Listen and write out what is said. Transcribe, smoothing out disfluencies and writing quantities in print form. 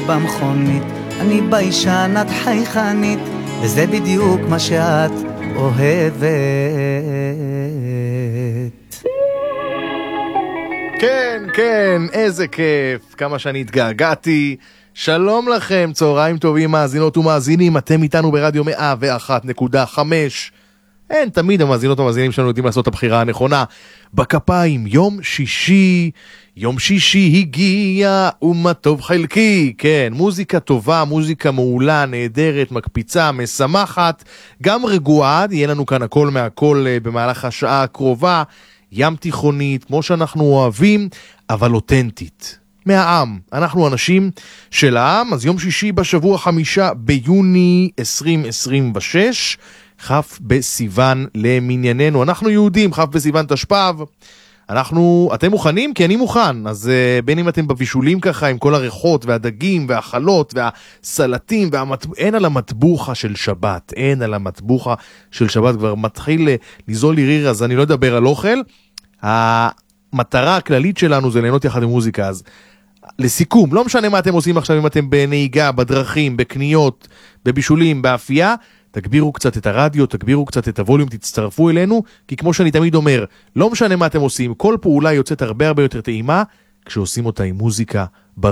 במכונית, אני בישן, את חייכנית, וזה בדיוק מה שאת אוהבת. כן, כן, איזה כיף, כמה שאני התגעגעתי. שלום לכם, צהריים טובים מאזינות ומאזינים, אתם איתנו ברדיו 101.5. אין, תמיד המאזינות ומאזינים שלנו יודעים לעשות את הבחירה הנכונה. בכפיים, יום שישי הגיע, ומה טוב חלקי. כן, מוזיקה טובה, מוזיקה מעולה, נהדרת, מקפיצה, משמחת, גם רגועה. יהיה לנו כאן הכל מהכל במהלך השעה הקרובה. ים תיכונית, כמו שאנחנו אוהבים, אבל אותנטית. מהעם. אנחנו אנשים של העם, אז יום שישי בשבוע 5 ביוני 2026, חף בסיוון למנייננו. אנחנו יהודים, חף בסיוון תשפ"ב. אתם מוכנים? כי אני מוכן. אז בין אם אתם בבישולים ככה, עם כל הריחות והדגים והחלות והסלטים, אין על המטבוחה של שבת. אין על המטבוחה של שבת. כבר מתחיל לזול לי ריר, אז אני לא אדבר על אוכל. המטרה הכללית שלנו זה ליהנות יחד עם מוזיקה. אז לסיכום, לא משנה מה אתם עושים עכשיו, אם אתם בנהיגה, בדרכים, בקניות, בבישולים, באפייה, תגבירו קצת את הרדיו, תגבירו קצת את הווליום, תצטרפו אלינו, כי כמו שאני תמיד אומר, לא משנה מה אתם עושים, כל פעולה יוצאת הרבה יותר טעימה, כשעושים אותה עם מוזיקה